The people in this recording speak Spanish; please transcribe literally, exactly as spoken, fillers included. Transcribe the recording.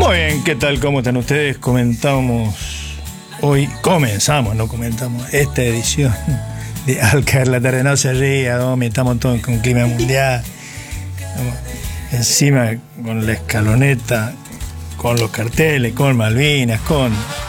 Muy bien, ¿qué tal? ¿Cómo están ustedes? Comentamos hoy, comenzamos, no comentamos, esta edición de Al caer la tarde. No se ría, Domi, estamos todos con clima mundial. Encima con la escaloneta, con los carteles, con Malvinas, con